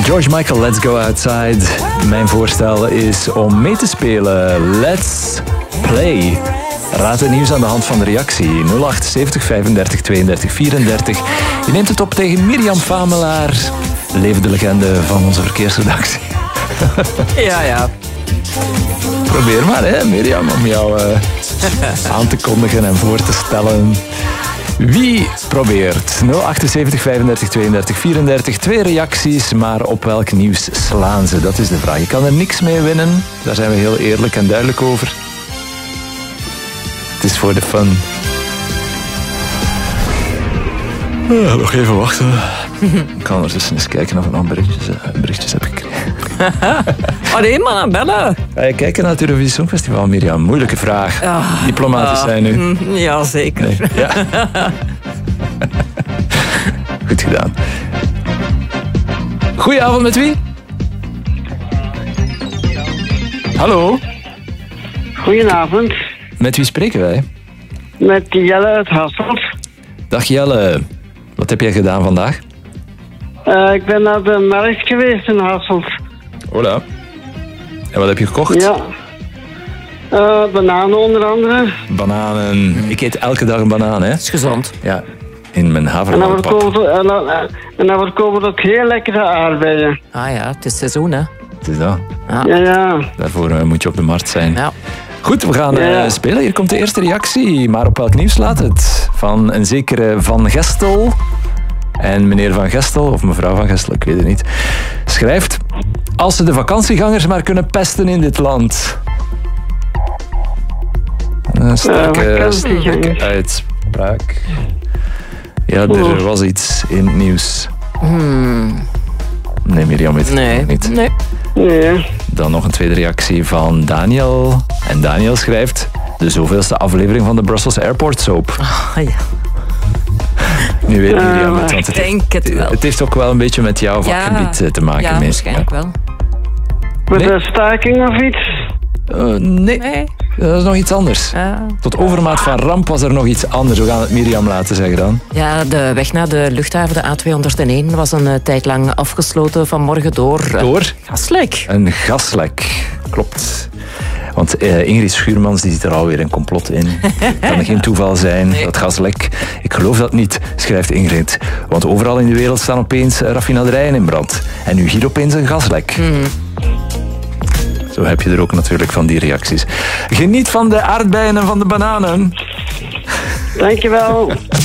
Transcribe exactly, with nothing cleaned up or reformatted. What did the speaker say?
George Michael, Let's Go Outside. Mijn voorstel is om mee te spelen. Let's play. Raad het nieuws aan de hand van de reactie. nul acht zeventig vijfendertig tweeëndertig vierendertig. Je neemt het op tegen Mirjam Famelaar, levende legende van onze verkeersredactie. Ja, ja. Probeer maar, hè, Mirjam, om jou uh, aan te kondigen en voor te stellen. Wie probeert? nul acht zeventig vijfendertig tweeëndertig vierendertig. Twee reacties, maar op welk nieuws slaan ze? Dat is de vraag. Je kan er niks mee winnen. Daar zijn we heel eerlijk en duidelijk over. Het is voor de fun. Uh, nog even wachten. Ik kan ondertussen eens kijken of ik nog berichtjes, uh, berichtjes heb gekregen. Oh nee, man, bellen. Ga je kijken naar het Eurovisie Songfestival, Mirjam? Moeilijke vraag. Oh, Diplomatisch zijn nu. Uh, ja, zeker. Nee. Ja. Goed gedaan. Goedenavond, met wie? Hallo? Goedenavond. Met wie spreken wij? Met Jelle uit Hasselt. Dag Jelle. Wat heb jij gedaan vandaag? Uh, ik ben naar de markt geweest in Hasselt. Hola. En wat heb je gekocht? Ja. Uh, bananen onder andere. Bananen. Ik eet elke dag een banaan, hè? Dat is gezond. Ja. In mijn En dan havermoutpap. verkopen en dan, en dan verkopen we ook heel lekkere aardbeien. Ah ja, het is seizoen, hè. Het is dat. Ja. Ja, ja. Daarvoor uh, moet je op de markt zijn. Ja. Goed, we gaan uh, Ja. spelen. Hier komt de eerste reactie. Maar op welk nieuws laat het? Van een zekere Van Gestel. En meneer Van Gestel, of mevrouw Van Gestel, ik weet het niet, schrijft: als ze de vakantiegangers maar kunnen pesten in dit land. Een sterke, Uh, vakantiegangers. sterke uitspraak. Ja, er Oeh. was iets in het nieuws. Hmm. Nee, Mirjam weet het Nee. nog niet. Nee. Nee. Dan nog een tweede reactie van Daniel. En Daniel schrijft: de zoveelste aflevering van de Brussels Airport Soap. Ah ja. Nu weet Uh, Mirjam het, want Ik het, denk het wel. het heeft ook wel een beetje met jouw vakgebied Ja. te maken. Ja, mee. waarschijnlijk wel. Met Nee. een staking of iets? Uh, nee, Nee. dat is nog iets anders. Ja. Tot overmaat van ramp was er nog iets anders. We gaan het Mirjam laten zeggen dan. Ja, de weg naar de luchthaven, de A tweehonderdéén, was een uh, tijd lang afgesloten vanmorgen door... Uh, Door gaslek. een gaslek. Klopt. Want uh, Ingrid Schuurmans die ziet er alweer een complot in. Het kan geen toeval zijn, Nee. dat gaslek. Ik geloof dat niet, schrijft Ingrid. Want overal in de wereld staan opeens raffinaderijen in brand. En nu hier opeens een gaslek. Mm. Zo heb je er ook natuurlijk van die reacties. Geniet van de aardbeien en van de bananen. Dankjewel.